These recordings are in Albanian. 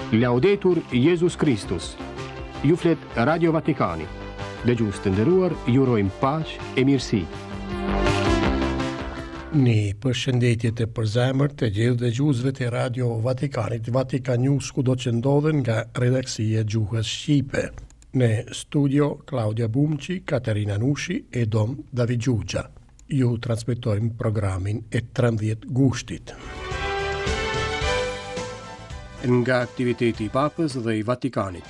Laudetur Jesus Christus. Ju flet Radio Vatikani. Dëgjues të nderuar, ju urojmë paqë e mirësi. Një përshëndetje të përzemërt të gjithë dëgjuesve të Radio Vatikanit, Vatikan News, kudo që ndodhen nga redaksia e gjuhës shqipe. Në studio Claudia Bumqi, Katerina Nushi e Dom David Gjugja. Ju transmetojmë programin e 13 gushtit. Nga aktiviteti i Papës dhe i Vatikanit.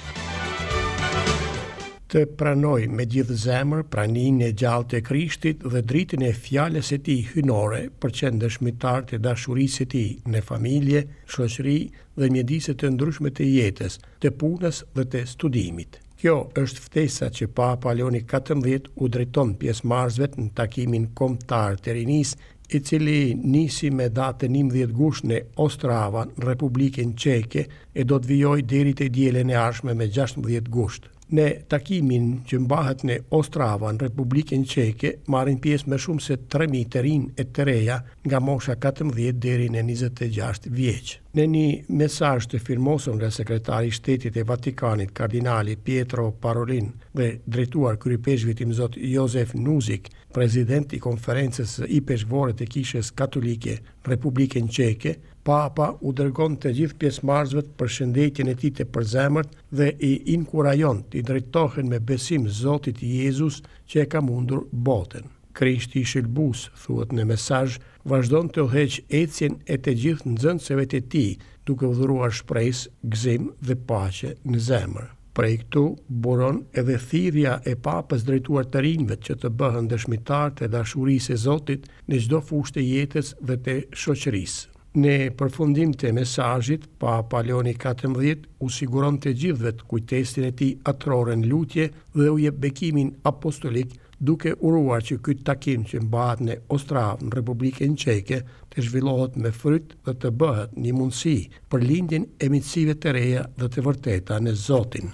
Të pranoj me gjithë zemër praninë e gjallë të Krishtit dhe dritën e fjalës së tij hynore për qenë dëshmitar të dashurisë së tij në familje, shoqëri dhe mjedise të ndryshme të jetës, të punës dhe të studimit. Kjo është ftesa që Papa Leoni XIV u drejton pjesëmarrësve në takimin kombëtar të rinisë, i cili nisi me datën 11 gusht në Ostrava, në Republikën Çeke, e do të vijojë deri te dielën e ardhshme me 16 gusht. Në takimin që mbahet në Ostrava, në Republikën Çeke, marrin pjesë më shumë se 3.000 të rinj e të reja nga mosha 14 deri në 26 vjeç. Në një mesazh të firmosur nga sekretari i Shtetit e Vatikanit, kardinali Pietro Parolin, dhe drejtuar kryepeshkvitim Zot Josef Nuzik, president i konferencës i peshkvore të Kishës Katolike në Republikën Çeke, Papa u dërgon të gjithë pjesëmarrësve për shëndetjen e tij të përzemërt dhe i inkurajon të drejtohen me besim Zotit Jezus që e ka mundur botën. Krishti i shëlbus, thuhet në mesazh, vazhdon të udhëheq ecjen e të gjithë nxënësve të tij, duke udhëruar shpresë, gëzim dhe paqe në zemër. Prej këtu buron edhe thirrja e Papës drejtuar të rinjve që të bëhen dëshmitar të dashurisë së Zotit në çdo fushë të jetës dhe të shoqërisë. Në përfundim të mesazhit, Papa Leoni XIV u siguron të gjithëve të kujtesin e tij atror në lutje dhe u jep bekimin apostolik, duke uruar që ky takim që mbahet në Ostravë, në Republikën Çeke, të zhvillohet me fryt dhe të bëhet një mundësi për lindjen e miqësive të reja dhe të vërteta në Zotin.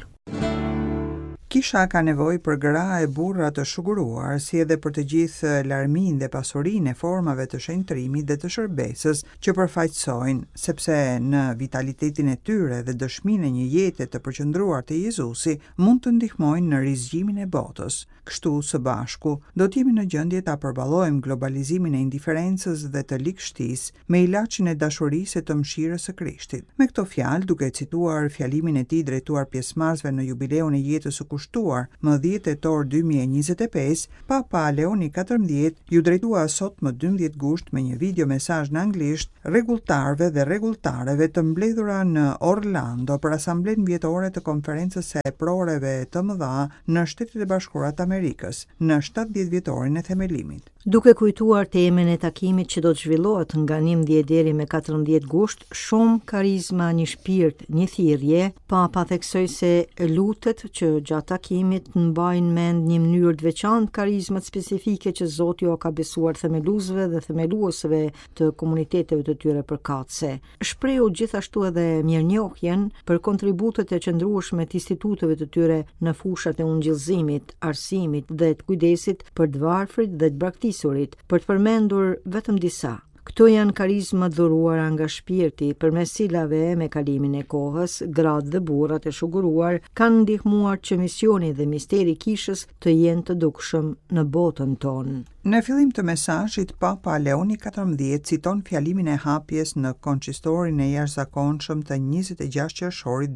Kisha ka nevojë për gra e burra të shuguruar, si edhe për të gjithë larminë dhe pasurinë e formave të shenjtërimit dhe të shërbesës që përfaqësojnë, sepse në vitalitetin e tyre dhe dëshminë e një jete të përqendruar te Jezusi mund të ndihmojnë në rizgjimin e botës. Kështu së bashku do të jemi në gjendje ta përballojmë globalizimin e indiferencës dhe të likështisë me ilaçin e dashurisë e të mëshirës së Krishtit. Me këto fjalë, duke cituar fjalimin e tij drejtuar pjesëmarrësve në jubileun e jetës së kushtuar më 10 tetor 2025, Papa Leoni XIV ju drejtua sot më 12 gusht me një video mesazh në anglisht rregulltarëve dhe rregulltareve të mbledhura në Orlando për asamblen vjetore të konferencës së proreve të mëdha në Shtetet e Bashkuara të Amerikës në 70 vjetorin e themelimit. Duke kujtuar temën e takimit që do të zhvillohet nga 11 deri me 14 gusht, shumë karizma, një shpirt, një thirrje, Papa theksoi se lutet që gjatë takimit të mbajnë mend një mënyrë të veçantë karizmat specifike që Zoti u ka besuar themeluesve dhe themeluesve të komuniteteve të tyre përkatëse. Shprehu gjithashtu edhe mirënjohjen për kontributet e qëndrueshme të instituteve të tyre në fushat e ungjillëzimit, arsimit dhe të kujdesit për të varfrit dhe të braktisurit, për të përmendur vetëm disa. Këto janë karizmat dhuruara nga shpirti, përmes cilave me kalimin e kohës, gratë dhe burrat e shuguruar kanë ndihmuar që misioni dhe misteri i kishës të jenë të dukshëm në botën tonë. Në fillim të mesazhit, Papa Leoni XIV citon fjalimin e hapjes në konqistorin e jashtëzakonshëm të 26 qershorit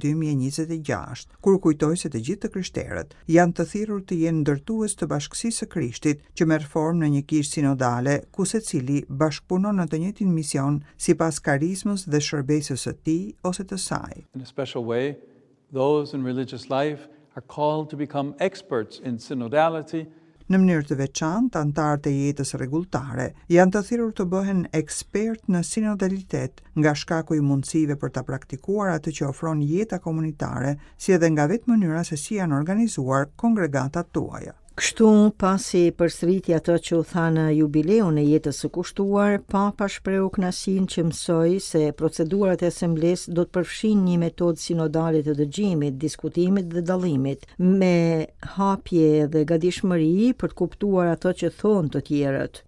2026, kur kujtoi se të gjithë të krishterët janë të thirrur të jenë ndërtues të bashkësisë së Krishtit, që merr formë në një kishë sinodale, ku secili bashkëpunon në të njëjtin mision sipas karizmës dhe shërbesës së tij ose të saj. In a special way, those in religious life are called to become experts in synodality. Në mënyrë të veçantë, antarët e jetës rregulltare janë të thirrur të bëhen ekspert në sinodalitet nga shkaku i mundësive për ta praktikuar atë që ofron jeta komunitare, si edhe nga vetë mënyra se si janë organizuar kongregatat tuaja. Kështu, pasi përsëriti atë që u tha në jubileun e jetës së kushtuar, Papa shprehu kënaqësinë që mësoi se procedurat e asamblesë do të përfshin një metodë sinodale të dëgjimit, diskutimit dhe dallimit, me hapje dhe gatishmëri për të kuptuar atë që thonë të tjerët.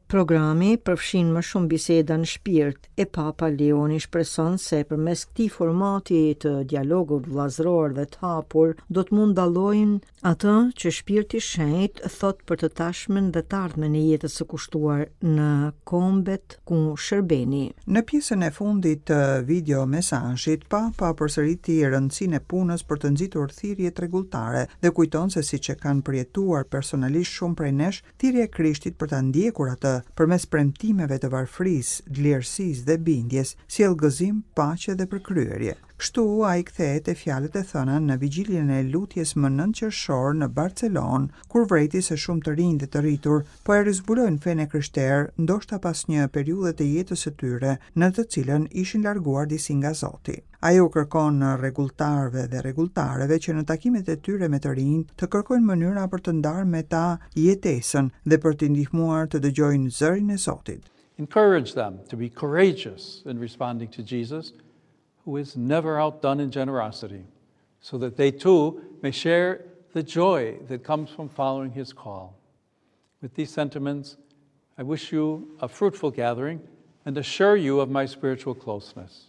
Programi përfshin më shumë biseda në shpirt e Papa Leoni shpreson se përmes këtij formati të dialogut vëllazëror dhe të hapur do të mund dallojnë atë që Shpirti i Shenjtë thot për të tashmen dhe të ardhmen e jetës së kushtuar në kombet ku shërbeni. Në pjesën e fundit të video mesazhit, Papa përsëriti rëndësinë e punës për të nxitur thirrje rregulltare dhe kujton se siç e kanë përjetuar personalisht shumë prej nesh, thirrja e Krishtit për ta ndjekur atë përmes premtimeve të varfërisë, lirësisë dhe bindjes, sjell gëzim, paqe dhe përkryerje. Kështu ai kthehet te fjalët e thëna në vigjiljen e lutjes më 9 qershor në Barcelonë, kur vreti se shumë të rinj dhe të rritur po e rizbulojnë fenë krishterë, ndoshta pas një periudhe të jetës së tyre në të cilën ishin larguar disi nga Zoti. Ai u kërkon rregulltarëve dhe rregulltareve që në takimet e tyre me të rinj të kërkojnë mënyra për të ndarë me ta jetesën dhe për t'i ndihmuar të dëgjojnë zërin e Zotit. Encourage them to be courageous in responding to Jesus, who is never outdone in generosity, so that they too may share the joy that comes from following his call. With these sentiments, I wish you a fruitful gathering and assure you of my spiritual closeness.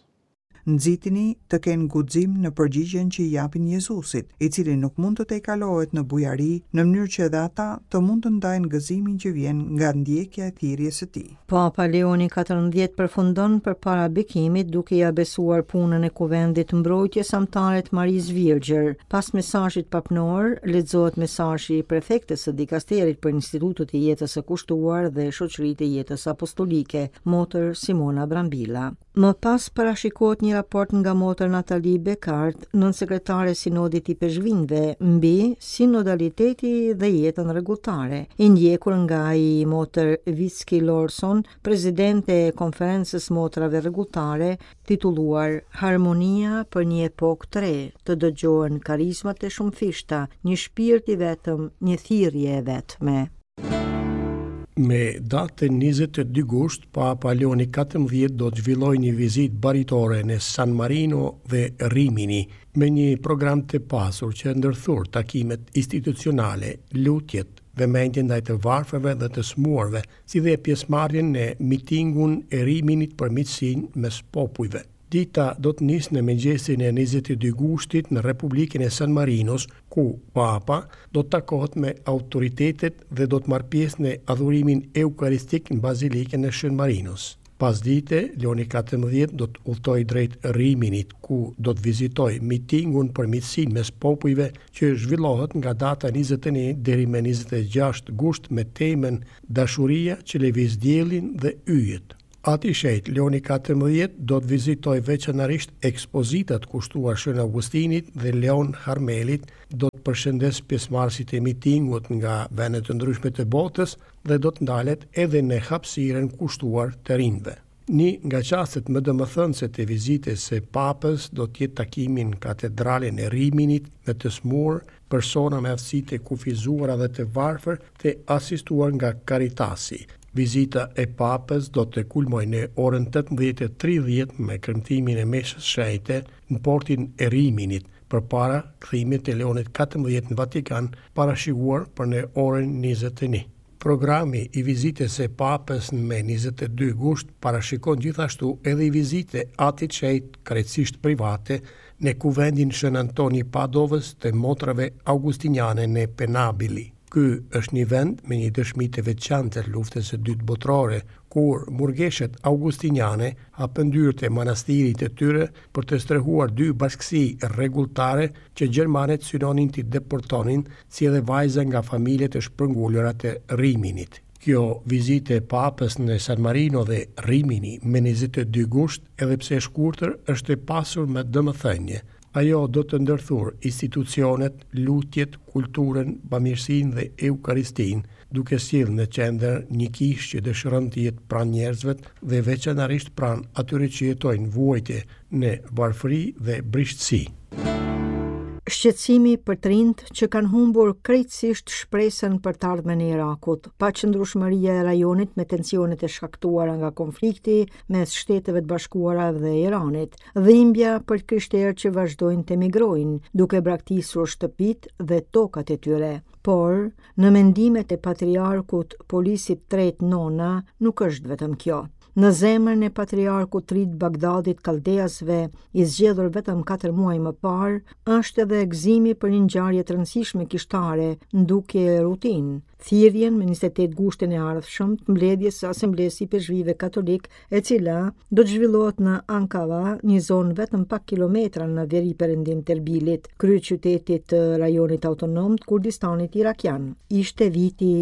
Nxitini të kenë guxim në përgjigjen që i japin Jezusit, i cili nuk mund të tejkalohet në bujari, në mënyrë që edhe ata të mund të ndajnë gëzimin që vjen nga ndjekja e thirrjes së tij. Papa Leoni 14 përfundon përpara bekimit duke ia besuar punën e kuvendit mbrojtjes samtare të Marisë Virgjër. Pas mesazhit papnor, lexohet mesazhi i prefektes së dikasterit për Institutet e Jetës së Kushtuar dhe Shoqëritë e Jetës Apostolike, Motër Simona Brambilla. Më pas parashikohet një raport nga motër Natali Bekart, nënsekretare Sinodit i Pezhvinjve, mbi sinodaliteti dhe jetën rregulltare, i ndjekur nga ai motër Vicki Lorson, presidente e konferencës motrave rregulltare, titulluar Harmonia për një epokë të re, të dëgjohen karizmat e shumëfishta, një shpirt i vetëm, një thirrje e vetme. Me datën 22 gusht, Papa Leoni 14 do të zhvillojë një vizitë baritore në San Marino dhe Rimini, me një program të pasur që ndërthur takimet institucionale, lutjet, vëmendjen ndaj të varfërve dhe të smuarve, si dhe pjesëmarrjen në mitingun e Riminit për miqësinë mes popujve. Dita do të nisë në mëngjesin e 22 gushtit në Republikën e San Marinos, ku Papa do të takohet me autoritetet dhe do të marrë pjesë në adhurimin eukaristik në Bazilikën e Shën Marinos. Pas dite, Leoni 14 do të udhtojë drejt Riminit, ku do të vizitoj mitingun për miqësinë mes popujve që zhvillohet nga data 21 deri me 26 gusht me temën Dashuria që lëviz diellin dhe yjet. Ati shejt, Leoni 14 do të vizitoj veçanarisht ekspozitat kushtuar Shën Augustinit dhe Leon Harmelit, do të përshëndes pjesëmarrësit e mitingut nga vende të ndryshme të botës dhe do të ndalet edhe në hapësirën kushtuar të rinjve. Një nga qastet më domethënëse të vizitës së Papës do të jetë takimi në katedralen e Riminit me të smur persona me aftësitë e kufizuara dhe të varfër të asistuar nga Caritasi. Vizita e Papës do të kulmojë në orën 18:30 me kremtimin e meshës shenjte në portin e Riminit, përpara kthimit të Leonit 14 në Vatikan, parashikuar për në orën 21. Programi i vizitës së Papës me 22 gusht parashikon gjithashtu edhe i vizite atit shenjtë krejtësisht private në kuvendin Shën Antoni Padovës të motrave augustiniane në Penabili. Ky është një vend me një dëshmi të veçantë të luftës së dytë botërore, kur murgeshet augustiniane hapën dyert e manastirit të tyre për të strehuar dy bashkësi rregulltare që gjermanet synonin t'i deportonin, si edhe vajza nga familjet e shpërngulura të Riminit. Kjo vizite e Papës në San Marino dhe Rimini me 22 gusht, edhe pse e shkurtër, është e pasur me domethënie. Ajo do të ndërthur institucionet, lutjet, kulturën, bamirësinë dhe eukaristin, duke sjellë në qendër një kishë që dëshiron të jetë pranë njerëzve dhe veçanërisht pranë atyre që jetojnë vuajtje në varfëri dhe brishtësi. Shqetësimi për të rinjt që kanë humbur krejtësisht shpresën për të ardhmen e Irakut, paqëndrueshmëria e rajonit me tensionet e shkaktuara nga konflikti mes Shteteve të Bashkuara dhe Iranit, dhimbja për krishterë që vazhdojnë të emigrojnë, duke braktisur shtëpitë dhe tokat e tyre. Por, në mendimet e patriarkut polisit tret Nona, nuk është vetëm kjo. Në zemrën e patriarkut trit Bagdadit Kaldeasve, i zgjedhur vetëm 4 muaj më parë, është edhe gëzimi për një ngjarje të rëndësishme kishtare, ndukje rutinë, thirrjen me 28 gushtin e ardhshëm të mbledhjes së Asamblesë Peshqvive Katolik, e cila do të zhvillohet në Ankara, një zonë vetëm pak kilometra në veriperëndim të Erbilit, kryeqytetit të rajonit autonom të Kurdistanit irakian. Ishte viti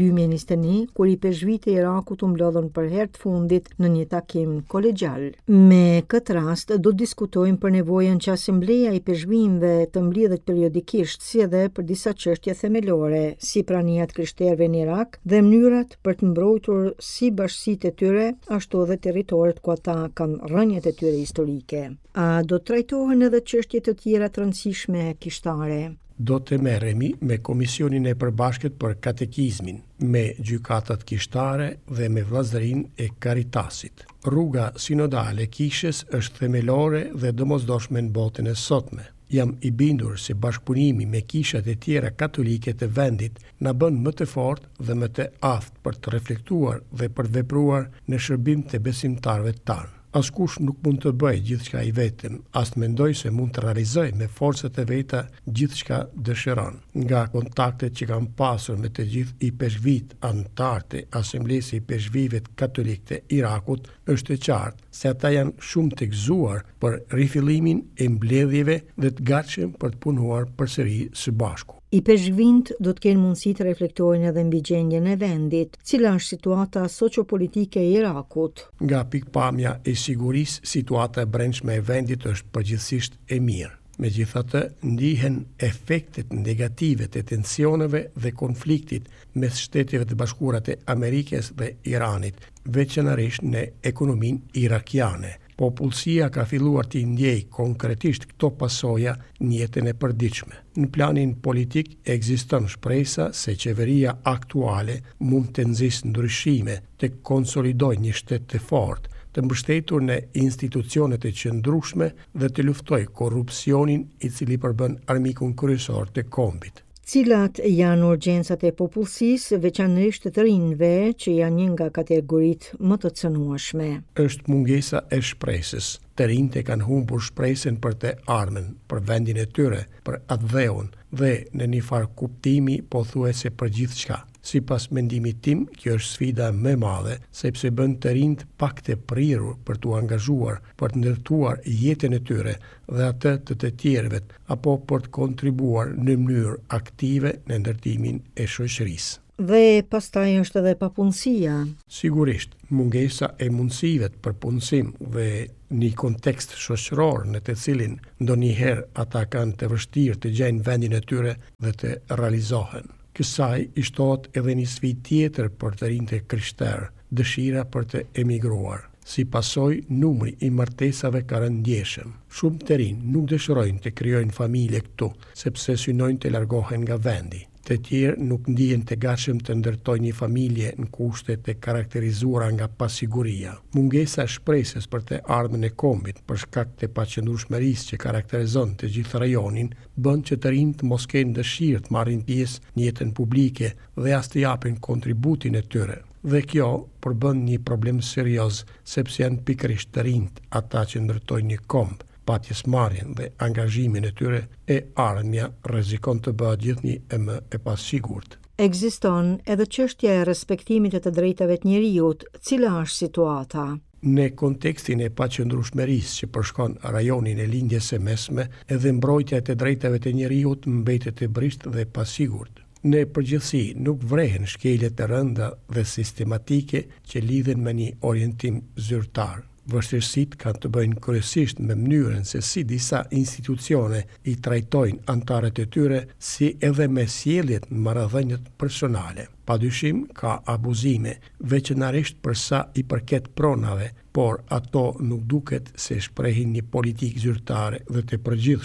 2021 kur i peshqvitë e Irakut u mblodhën për herë të fundit në një takim kolegjal. Me këtë rast do të diskutojmë për nevojën që Asambleja e Peshqvinëve të mbledhet periodikisht, si edhe për disa çështje themelore, si prania të krishterëve në Irak dhe mënyrat për të mbrojtur si bashkësitë e tyre, ashtu edhe territoret ku ata kanë rrënjet e tyre historike. A do të trajtohen edhe çështje të tjera të rëndësishme kishtare? Do të merremi me Komisionin e Përbashkët për Katekizmin, me gjykatat kishtare dhe me vllazërinë e Karitasit. Rruga sinodale e kishës është themelore dhe domosdoshme në botën e sotme. Jam i bindur se bashkëpunimi me kishat e tjera katolike të vendit na bën më të fortë dhe më të aftë për të reflektuar dhe për të vepruar në shërbim të besimtarëve tanë. Askush nuk mund të bëjë gjithçka i vetëm, as të mendoj se mund të realizojë me forcat e veta gjithçka dëshiron. Nga kontaktet që kam pasur me të gjithë i peshqvit anëtar të Asamblesë Peshqvive Katolik të Irakut, është e qartë se ata janë shumë të gëzuar për rifillimin e mbledhjeve dhe të gatshëm për të punuar përsëri së bashku. I peshqvint do të kenë mundësi të reflektojnë edhe mbi gjendjen e vendit, cila është situata sociopolitike e Irakut. Nga pikpamja e sigurisë, situata e brendshme e vendit është përgjithsisht e mirë. Megjithatë, ndihen efektet negative të tensioneve dhe konfliktit mes Shteteve të Bashkuara të Amerikës dhe Iranit, veçanërisht në ekonominë irakiane. Popullsia ka filluar të ndjej konkretisht këto pasoja në jetën e përditshme. Në planin politik ekziston shpresa se qeveria aktuale mund të nxjisë ndryshime, të konsolidojë një shtet të fortë, të mbështetur në institucionet e qëndrueshme dhe të luftojë korrupsionin, i cili përbën armikun kryesor të kombit. Cilat janë urgjencat e popullsisë, veçanërisht të rinjve, që janë një nga kategoritë më të cënueshme? Është mungesa e shpresës. Të rinjtë kanë humbur shpresën për të ardhmen, për vendin e tyre, për atë dheun dhe në një farë kuptimi pothuajse për gjithçka. Sipas mendimit tim, kjo është sfida më e madhe, sepse bën të rinjt pak të prirur për t'u angazhuar, për të ndërtuar jetën e tyre dhe atë të tjerëve, apo për të kontribuar në mënyrë aktive në ndërtimin e shoqërisë. Dhe pastaj është edhe papunësia. Sigurisht, mungesa e mundësive për punësim dhe një kontekst shoqëror në të cilin ndonjëherë ata kanë të vështirë të gjejnë vendin e tyre dhe të realizohen. Kësaj i shtohet edhe një sfidë tjetër për të rinjtë krishterë, dëshira për të emigruar. Si pasojë, numri i martesave ka rënë ndjeshëm. Shumë të rinj nuk dëshirojnë të krijojnë familje këtu, sepse synojnë të largohen nga vendi. Të tjerë nuk ndihen të gatshëm të ndërtojnë një familje në kushte të karakterizuara nga pasiguria. Mungesa e shpresës për të ardhmen e kombit, për shkak të paqëndrueshmërisë që karakterizon të gjithë rajonin, bën që të rinjt mos kenë dëshirë të marrin pjesë në jetën publike dhe as të japin kontributin e tyre. Dhe kjo përbën një problem serioz, sepse janë pikërisht të rinjt ata që ndërtojnë një komb. Patjesmarrjen dhe angazhimin e tyre e ardhmja rrezikon të bëhet gjithnjë më e pasigurt. Ekziston edhe çështja e respektimit të drejtave të njerëzit, cila është situata? Në kontekstin e paqëndrueshmërisë që përshkon rajonin e lindjes së mesme, edhe mbrojtja e të drejtave të njerëzit mbetet e brisht dhe pasigurt. Në përgjithësi nuk vrehen shkelje të rënda dhe sistematike që lidhen me një orientim zyrtar. Vështirësitë kanë të bëjnë kryesisht me mënyrën se si disa institucione i trajtojnë anëtarët e tyre, si edhe me sjelljet në marrëdhëniet personale. Padyshim ka abuzime, veçanërisht për sa i përket pronave, por ato nuk duket se shprehin një politikë zyrtare dhe të përgjithshme.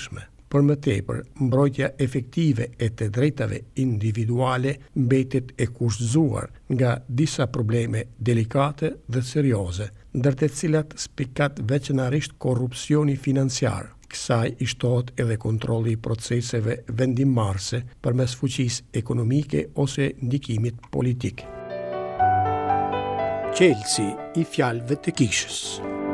Për më tepër, mbrojtja efektive e të drejtave individuale mbetet e kushtzuar nga disa probleme delikate dhe serioze, ndër të cilat spikat veçanërisht korrupsioni financiar. Kësaj i shtohet edhe kontrolli i proceseve vendimmarrëse përmes fuqisë ekonomike ose ndikimit politik. Qelsi i fjalëve të kishës.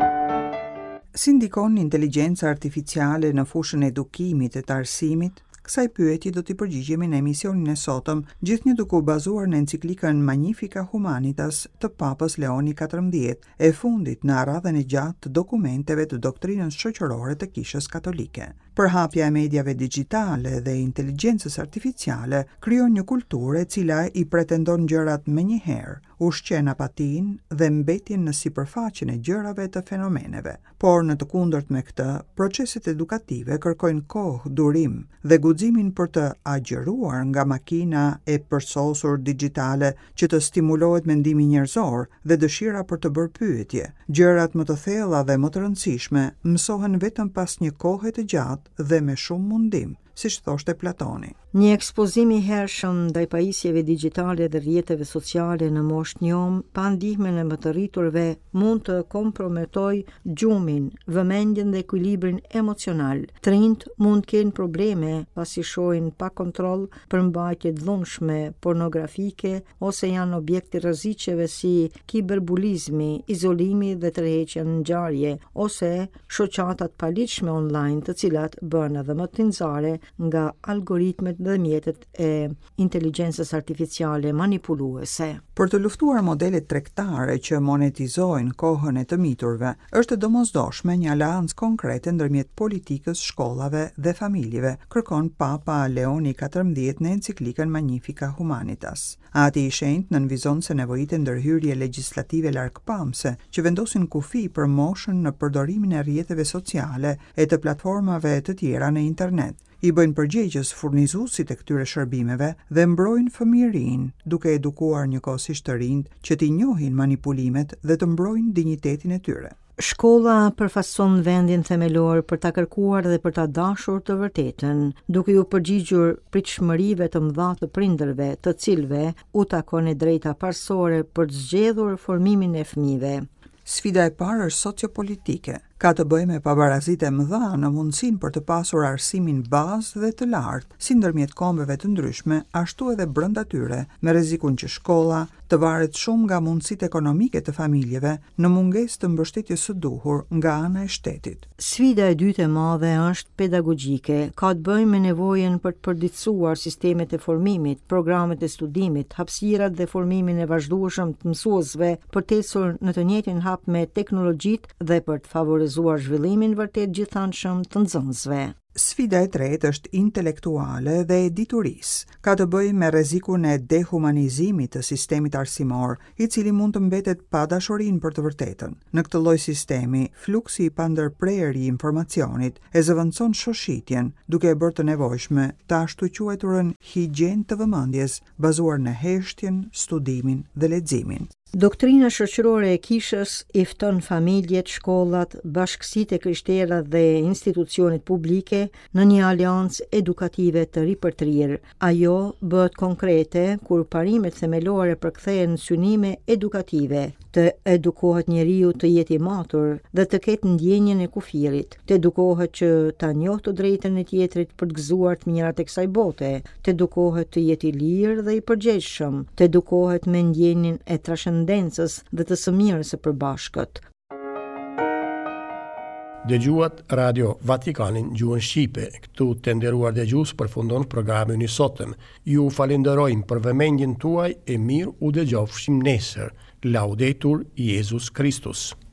Si ndikon inteligjenca artificiale në fushën e edukimit e të arsimit? Kësaj pyetje do t'i përgjigjemi në emisionin e sotëm, gjithnjë duke u bazuar në enciklikën Magnificat Humanitas të Papës Leoni XIV, e fundit në radhën e gjatë të dokumenteve të doktrinës shoqërore të Kishës Katolike. Përhapja e mediave digjitale dhe inteligjencës artificiale krijon një kulturë e cila i pretendon gjërat menjëherë, ushqen apatin dhe mbetjen në sipërfaqen e gjërave të fenomeneve. Por në të kundërt me këtë, proceset edukative kërkojnë kohë, durim dhe guximin për të agjëruar nga makina e përsosur digjitale që të stimulohet mendimi njerëzor dhe dëshira për të bërë pyetje. Gjërat më të thella dhe më të rëndësishme mësohen vetëm pas një kohe të gjatë dhe me shumë mundim, siç thoshte Platoni. Një ekspozim i hershëm ndaj pajisjeve digjitale dhe rrjeteve sociale në moshë njom, pa ndihmën e më të rriturve, mund të komprometoj gjumin, vëmendjen dhe ekuilibrin emocional. Trinjt mund kenë probleme pasi shohin pa kontroll përmbajtje dhunshme, pornografike ose janë objekti rreziqeve si kiberbulizmi, izolimi dhe tërheqja në ngjarje ose shoqatat paligjshme online, të cilat bëhen edhe më të nxare nga algoritmet dhe mjetet e inteligjencës artificiale manipuluese. Për të luftuar modelet tregtare që monetizojnë kohën e të miturve, është domosdoshme një aleancë konkrete ndërmjet politikës, shkollave dhe familjeve, kërkon Papa Leoni XIV në enciklikën Magnificat Humanitas. Ati i shenjtë nënvizon se nevojite ndërhyrje legjislative largpamse që vendosin kufi për moshën në përdorimin e rrjeteve sociale e të platformave të tjera në internet. I bëjnë përgjegjës furnizuesit e këtyre shërbimeve dhe mbrojnë fëmijërinë, duke edukuar njëkohësisht të rinjt që t'i njohin manipulimet dhe të mbrojnë dinjitetin e tyre. Shkolla përfaqëson vendin themelor për ta kërkuar dhe për ta dashur të vërtetën, duke u përgjigjur pritshmërive të mëdha të prindërve, të cilëve u takon e drejta parsorë për të zgjedhur formimin e fëmijëve. Sfida e parë është sociopolitike. Ka të bëjë me pabarazitë e mëdha në mundësinë për të pasur arsimin bazë dhe të lartë, si ndërmjet kombeve të ndryshme, ashtu edhe brenda tyre, me rrezikun që shkolla të varet shumë nga mundësitë ekonomike të familjeve në mungesë të mbështetjes së duhur nga ana e shtetit. Sfida e dytë e madhe është pedagogjike. Ka të bëjë me nevojën për të përditësuar sistemet e formimit, programet e studimit, hapësirat dhe formimin e vazhdueshëm të mësuesve për të ecur në të njëjtin hap me teknologjitë dhe për të favorizuar zhvillimin vërtet gjithanshëm të nxënësve. Sfida e tretë është intelektuale dhe e diturisë. Ka të bëjë me rrezikun e dehumanizimit të sistemit arsimor, i cili mund të mbetet pa dashurinë për të vërtetën. Në këtë lloj sistemi, fluksi i pandërprerë i informacionit e zëvendëson shoshitjen, duke e bërë të nevojshme të ashtu quajturën higjenë të vëmendjes, bazuar në heshtjen, studimin dhe leximin. Doktrina shoqërore e Kishës i fton familjet, shkollat, bashkësitë e krishterët dhe institucionet publike në një aleancë edukative të ripërtrirë. Ajo bëhet konkrete kur parimet themelore përkthehen në synime edukative, të edukohet njeriu të jetë i matur dhe të ketë ndjenjen e kufirit, të edukohet që ta njohë të drejtën e tjetrit për të gëzuar të mirat e kësaj bote, të edukohet të jetë i lirë dhe i përgjegjshëm, të edukohet me ndjenjen e trashëndencës dhe të së mirës së përbashkët. Dëgjuat Radio Vatikanin gjuhën Shqipe. Këtu të nderuar dëgjues përfundon programin i sotëm. Ju falenderojmë për vëmendjen tuaj e mirë u dëgjofshim nesër. Laudetur Jesus Christus.